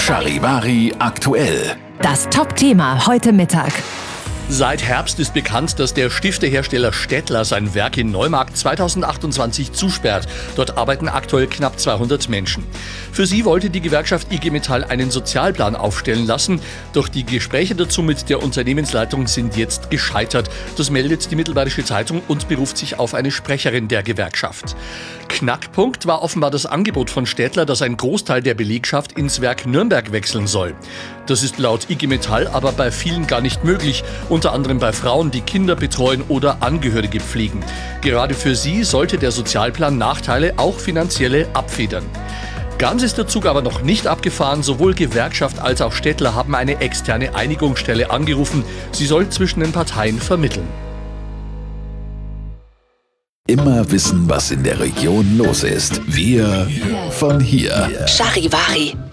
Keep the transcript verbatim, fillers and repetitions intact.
Charivari aktuell. Das Top-Thema heute Mittag. Seit Herbst ist bekannt, dass der Stiftehersteller Stettler sein Werk in Neumarkt zweitausendachtundzwanzig zusperrt. Dort arbeiten aktuell knapp zweihundert Menschen. Für sie wollte die Gewerkschaft I G Metall einen Sozialplan aufstellen lassen, doch die Gespräche dazu mit der Unternehmensleitung sind jetzt gescheitert. Das meldet die Mittelbayerische Zeitung und beruft sich auf eine Sprecherin der Gewerkschaft. Knackpunkt war offenbar das Angebot von Stettler, dass ein Großteil der Belegschaft ins Werk Nürnberg wechseln soll. Das ist laut I G Metall aber bei vielen gar nicht möglich, unter anderem bei Frauen, die Kinder betreuen oder Angehörige pflegen. Gerade für sie sollte der Sozialplan Nachteile, auch finanzielle, abfedern. Ganz ist der Zug aber noch nicht abgefahren. Sowohl Gewerkschaft als auch Stettler haben eine externe Einigungsstelle angerufen. Sie soll zwischen den Parteien vermitteln. Immer wissen, was in der Region los ist. Wir von hier. Charivari.